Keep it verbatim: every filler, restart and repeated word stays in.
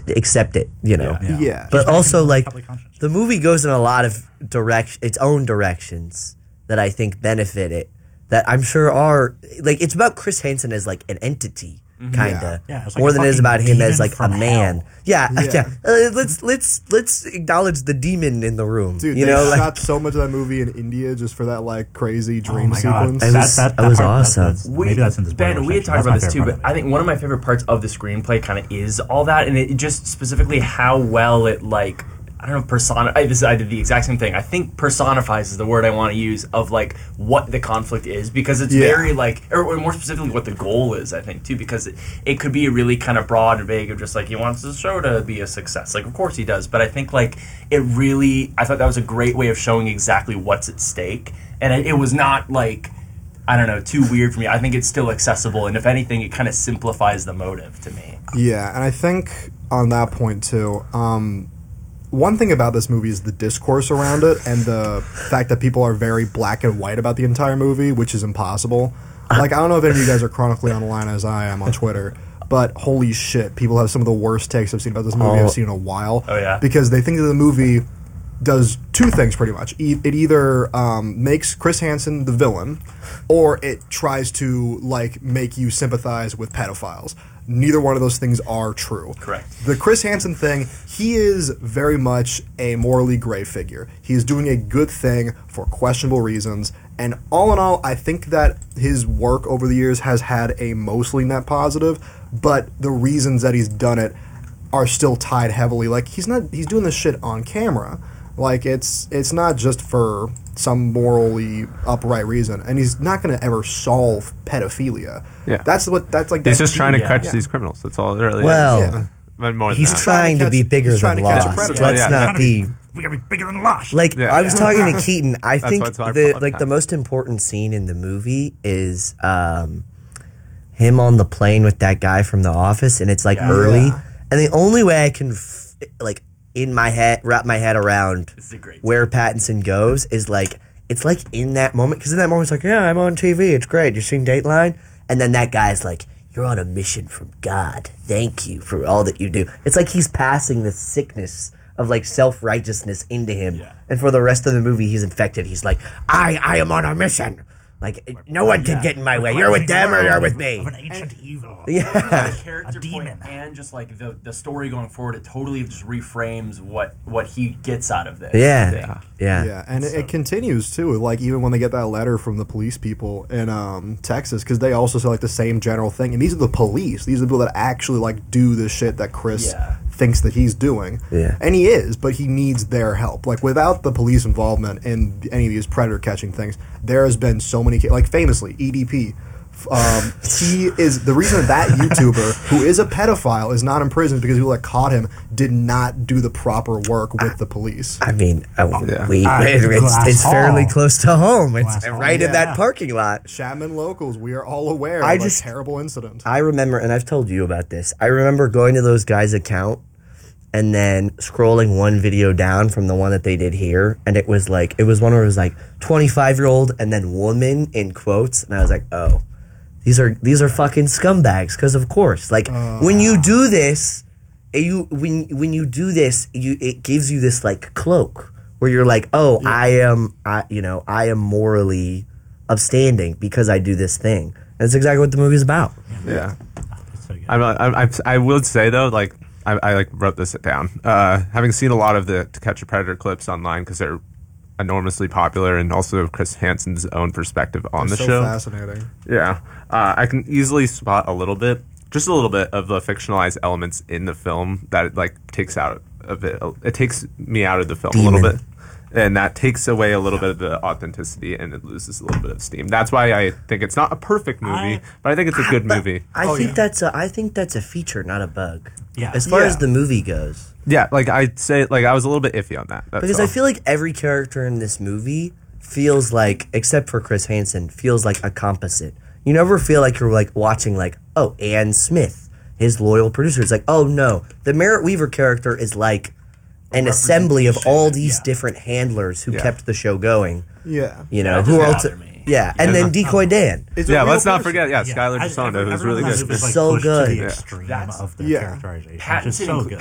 accept it, you know. Yeah. Yeah. But also, like, Public conscience. the movie goes in a lot of direct, its own directions that I think benefit it. That I'm sure are like it's about Chris Hansen as like an entity, kind of, Yeah. Yeah, it's like more a than it is fucking about him as demon like a from man. hell. Yeah, Yeah. yeah. Uh, let's let's let's acknowledge the demon in the room. Dude, you they know, like, shot so much of that movie in India just for that like crazy Oh dream my god, sequence. It that, was- that, that was part- awesome. that's- We, maybe that's in this Ben, we had talked about this too, but I think one of my favorite parts of the screenplay kind of is all that, and it just specifically how well it like I don't know persona. I, this I did the exact same thing. I think personifies is the word I want to use of like what the conflict is because it's Yeah. very like, or, or more specifically, what the goal is. I think too because it, it could be really kind of broad and vague of just like he wants the show to be a success. Like of course he does, but I think like it really. I thought that was a great way of showing exactly what's at stake, and it, it was not like. I don't know, too weird for me. I think it's still accessible, and if anything, it kind of simplifies the motive to me. Yeah, and I think on that point too, um, one thing about this movie is the discourse around it and the fact that people are very black and white about the entire movie, which is impossible. Like, I don't know if any of you guys are chronically on the line as I am on Twitter, but holy shit, people have some of the worst takes I've seen about this movie Oh. I've seen in a while. Oh, yeah? Because they think that the movie does two things pretty much. E- It either um, makes Chris Hansen the villain, or it tries to like make you sympathize with pedophiles. Neither one of those things are true. Correct. The Chris Hansen thing, he is very much a morally gray figure. He is doing a good thing for questionable reasons, and all in all, I think that his work over the years has had a mostly net positive, but the reasons that he's done it are still tied heavily. Like, he's not, he's doing this shit on camera. Like, it's it's not just for some morally upright reason, and he's not going to ever solve pedophilia. Yeah. That's what, that's like... He's that's just trying to yeah. catch Yeah. these criminals. That's all it really Well, is. Yeah. But more than he's that. trying to catch- be bigger he's trying than to catch a Lost. predator. Let's Yeah. not be We gotta be bigger than Lost. like Yeah. I was talking to Keaton. I That's think why it's hard the for like the podcast. most important scene in the movie is um, him on the plane with that guy from The Office, and it's like Yeah. early. Yeah. And the only way I can f- like in my head wrap my head around This is a great where Pattinson goes is like it's like in that moment because in that moment it's like yeah I'm on T V, it's great. You seen Dateline, and then that guy's like you're on a mission from God. Thank you for all that you do. It's like he's passing the sickness of like self-righteousness into him, Yeah. and for the rest of the movie he's infected. He's like I I am on a mission. Like no one can get in my way. You're with them or you're with me. Of an ancient evil. Yeah. the character A point demon. and just like the the story going forward, it totally just reframes what what he gets out of this. Yeah. I think. Yeah. Yeah, and it, it continues too. Like even when they get that letter from the police people in um, Texas, because they also say like the same general thing. And these are the police; these are the people that actually like do the shit that Chris Yeah. thinks that he's doing. Yeah. And he is, but he needs their help. Like without the police involvement in any of these predator catching things, there has been so many. Ca- like famously, E D P. Um, he is the reason that that YouTuber who is a pedophile is not in prison because people that caught him did not do the proper work with the police. I mean, uh, Yeah. we Uh, it's, Glass it's fairly Hall. close to home. It's Glass Hall, right in that yeah. parking lot. Chapman locals, we are all aware I of just- a terrible incident. I remember, and I've told you about this. I remember going to those guys' account and then scrolling one video down from the one that they did here, and it was like it was one where it was like twenty-five year old and then woman in quotes, and I was like, oh, these are these are fucking scumbags. Because of course, like when you do this, you when when you do this, you it gives you this like cloak where you're like, oh, I am, I you know, I am morally upstanding because I do this thing. And that's exactly what the movie's about. Yeah. It's so good. I'm, I'm, I'm, I would say though, like I, I like wrote this down. Uh, having seen a lot of the To Catch a Predator clips online because they're enormously popular, and also Chris Hansen's own perspective on the so show. fascinating. Yeah, uh, I can easily spot a little bit, just a little bit of the fictionalized elements in the film that it like takes out of it. It takes me out of the film a little Demon. bit. And that takes away a little bit of the authenticity, and it loses a little bit of steam. That's why I think it's not a perfect movie, I- but I think it's a good movie. I Oh, think yeah. that's a I think that's a feature, not a bug. Yeah. As far Yeah. as the movie goes. Yeah, like I'd say, like I was a little bit iffy on that. That's Because all. I feel like every character in this movie feels like, except for Chris Hansen, feels like a composite. You never feel like you're like watching like, oh, Ann Smith, his loyal producer. It's like, oh no, the Merritt Weaver character is like an assembly of all these Yeah. different handlers who Yeah. kept the show going. Yeah. You know, That who doesn't also, bother me. yeah, and then Decoy Dan. It's a yeah, real let's not person. forget. Yeah, Yeah. Skylar I- Gisondo, every- who's really everyone good. was, like, So pushed good. To the Yeah. extreme That's- of the Yeah. characterization. Pattinson, It's so inclu- good.